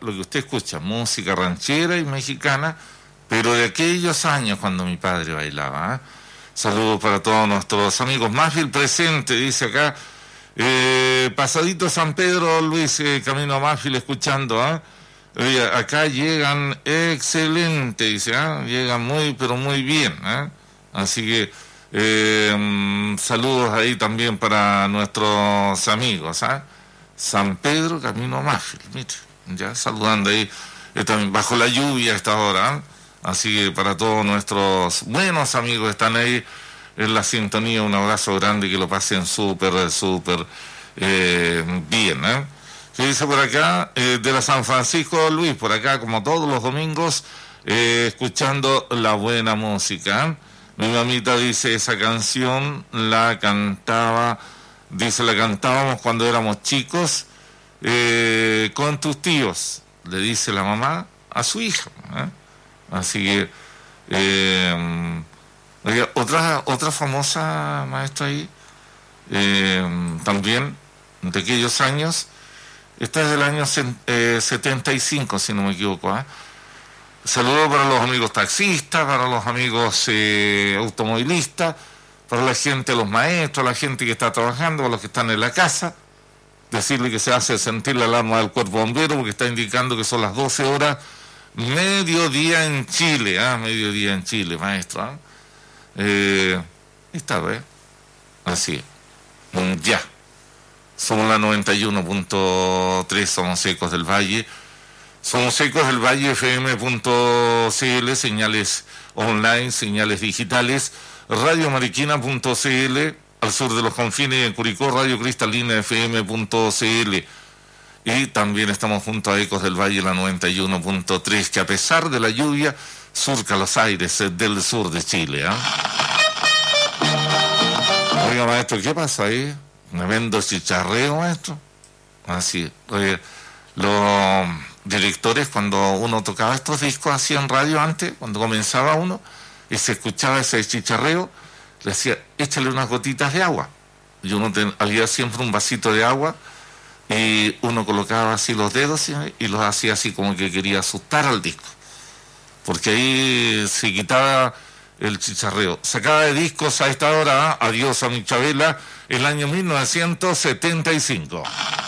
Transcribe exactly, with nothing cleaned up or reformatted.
lo que usted escucha, música ranchera y mexicana, pero de aquellos años cuando mi padre bailaba. ¿eh? Saludos para todos nuestros amigos. Mafil presente, dice acá. Eh, pasadito San Pedro, Luis, eh, camino a Mafil, escuchando. ¿eh? Oye, acá llegan excelente, dice. ¿eh? Llegan muy, pero muy bien. ¿eh? Así que eh, saludos ahí también para nuestros amigos. ¿eh? San Pedro, camino a Mafil, mire, ya saludando ahí, eh, también bajo la lluvia a esta hora. ¿eh? Así que para todos nuestros buenos amigos que están ahí en la sintonía, un abrazo grande y que lo pasen súper, súper eh, bien. ¿eh? ¿Qué dice por acá? Eh, de la San Francisco, Luis, por acá, como todos los domingos, eh, escuchando la buena música. ¿eh? Mi mamita dice, esa canción la cantaba, dice, la cantábamos cuando éramos chicos, eh, con tus tíos, le dice la mamá a su hija. ¿eh? Así que, eh, otra, otra famosa maestra ahí, eh, también, de aquellos años, esta es del año eh, setenta y cinco, si no me equivoco. ¿eh? Saludos para los amigos taxistas, para los amigos eh, automovilistas, para la gente, los maestros, la gente que está trabajando, para los que están en la casa. Decirle que se hace sentir la alarma del cuerpo bombero porque está indicando que son las doce horas, mediodía en Chile, ¿ah? ¿eh? Mediodía en Chile, maestro. ¿eh? Eh, esta vez, así, ya. Somos la noventa y uno punto tres, somos Ecos del Valle. Somos Ecos del Valle, F M punto C L, señales online, señales digitales, radio mariquina punto C L, al sur de los confines, en Curicó, radio cristalina, F M punto C L. Y también estamos junto a Ecos del Valle, la noventa y uno punto tres, que a pesar de la lluvia, surca los aires del sur de Chile. ¿eh? Oiga, maestro, ¿qué pasa ahí? ¿Me vendo chicharreo, maestro? Así, oye, los directores, cuando uno tocaba estos discos así en radio antes, cuando comenzaba uno, y se escuchaba ese chicharreo, le decía, échale unas gotitas de agua. Y uno ten, había siempre un vasito de agua, y uno colocaba así los dedos y, y los hacía así como que quería asustar al disco. Porque ahí se quitaba el chicharreo. Sacaba de discos a esta hora, ¿eh? Adiós a mi Chabela, el año mil novecientos setenta y cinco.